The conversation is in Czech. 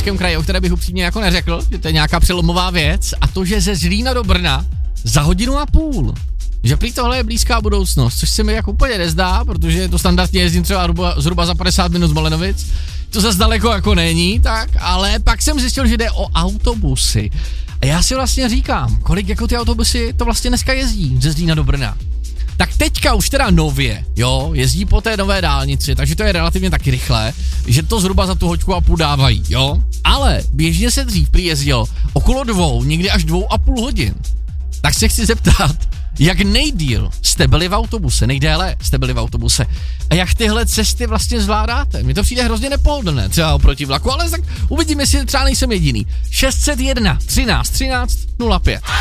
Plzeňském kraji, o které bych upřímně jako neřekl, že to je nějaká přelomová věc, a to, že ze Zlína do Brna za 1,5 hodiny. Že prý tohle je blízká budoucnost, což se mi jako úplně nezdá, protože to standardně jezdím třeba zhruba za 50 minut z Malenovic. To zase daleko jako není, tak, ale pak jsem zjistil, že jde o autobusy. A já si vlastně říkám, kolik jako ty autobusy to vlastně dneska jezdí ze Zlína do Brna. Tak teďka už teda nově, jo, jezdí po té nové dálnici, takže to je relativně taky rychlé, že to zhruba za tu 1,5 hodiny dávají, jo. Ale běžně se dřív prý jezdilo okolo 2, někdy až 2,5 hodin. Tak se chci zeptat, jak nejdýl jste byli v autobuse, nejdéle jste byli v autobuse a jak tyhle cesty vlastně zvládáte? Mně to přijde hrozně nepohodlné, třeba oproti vlaku, ale tak uvidíme, jestli třeba nejsem jediný. 601 13 13 05.